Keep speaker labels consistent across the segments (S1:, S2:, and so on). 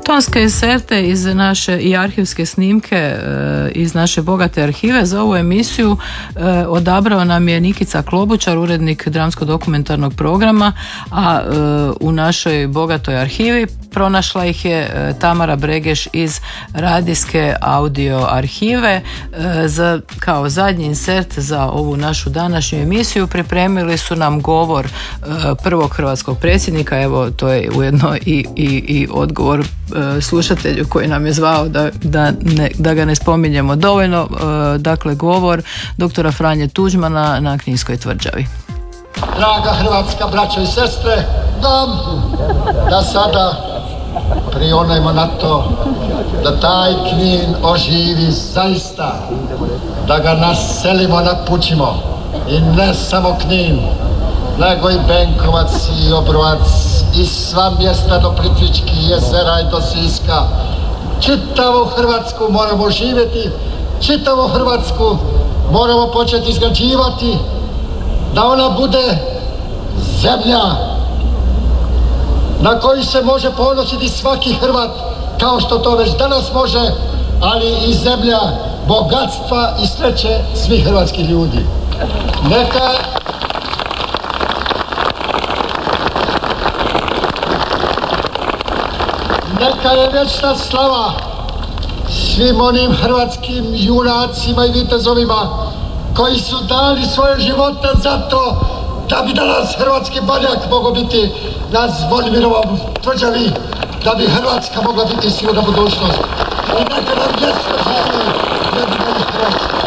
S1: Tonske inserte iz naše i arhivske snimke iz naše bogate arhive za ovu emisiju odabrao nam je Nikica Klobučar, urednik dramsko-dokumentarnog programa, a u našoj bogatoj arhivi pronašla ih je Tamara Bregeš iz radijske audio arhive. Kao zadnji insert za ovu našu današnju emisiju pripremili su nam govor prvog hrvatskog predsjednika. Evo, to je ujedno i odgovor slušatelju koji nam je zvao da ga ne spominjemo dovoljno. Dakle, govor doktora Franje Tuđmana na Kninskoj tvrđavi.
S2: Draga hrvatska braćo i sestre, da sada prionemo na to da taj Knin oživi zaista, da ga naselimo, napućimo, i ne samo Knin, nego i Benkovac i Obrovac i sva mjesta do Plitvičkih jezera i do Siska. Čitavu Hrvatsku moramo živjeti, čitavu Hrvatsku moramo početi izgrađivati, da ona bude zemlja na koju se može ponositi svaki Hrvat, kao što to već danas može, ali i zemlja bogatstva i sreće svih hrvatskih ljudi. Neka je vječna slava svim onim hrvatskim junacima i vitezovima koji su dali svoje živote za to da bi danas hrvatski barjak mogao biti na Zvonimirovom tvrđavi, da bi Hrvatska mogla biti sigurna budućnost. I neka nam vječno živi jedini Hrvatski.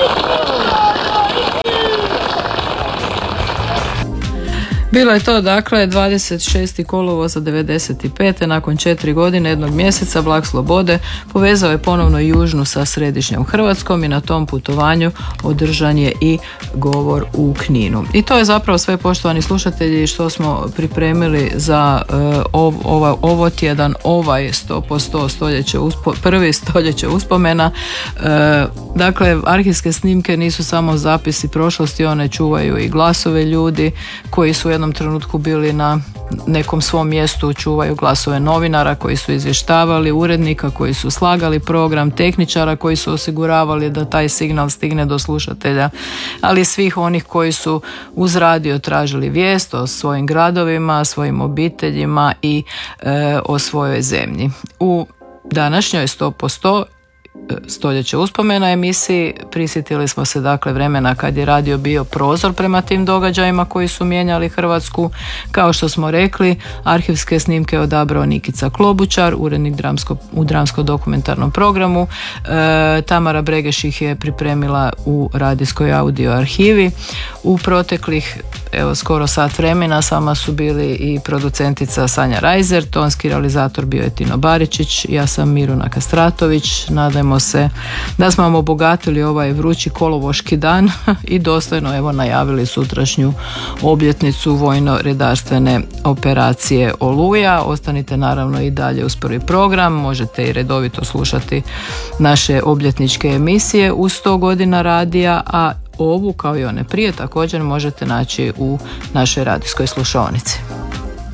S1: Bilo je to dakle 26. kolovoza 95. Nakon 4 godine, 1 mjeseca, Vlak slobode povezao je ponovno južnu sa središnjom Hrvatskom i na tom putovanju održan je i govor u Kninu. I to je zapravo sve, poštovani slušatelji, što smo pripremili za ovo tjedan, ovaj 100% prvi stoljeće uspomena. Dakle, arhivske snimke nisu samo zapisi prošlosti, one čuvaju i glasove ljudi koji su u jednom trenutku bili na nekom svom mjestu, čuvaju glasove novinara koji su izvještavali, urednika koji su slagali program, tehničara koji su osiguravali da taj signal stigne do slušatelja, ali svih onih koji su uz radio tražili vijest o svojim gradovima, svojim obiteljima i o svojoj zemlji. U današnjoj 100% stoljeće uspomena emisiji prisjetili smo se dakle vremena kad je radio bio prozor prema tim događajima koji su mijenjali Hrvatsku. Kao što smo rekli, arhivske snimke odabrao Nikica Klobučar, urednik u dramsko-dokumentarnom programu. Tamara Bregeš ih je pripremila u radijskoj audio arhivi. U proteklih skoro sat vremena sama su bili i producentica Sanja Rajzer, tonski realizator bio je Tino Baričić, ja sam Miruna Kastratović. Nadajmo se da smo vam obogatili ovaj vrući kolovoški dan i dostojno najavili sutrašnju obljetnicu vojno-redarstvene operacije Oluja. Ostanite naravno i dalje uz prvi program, možete i redovito slušati naše obljetničke emisije u 100 godina radija, a ovu kao i one prije također možete naći u našoj radijskoj slušaonici.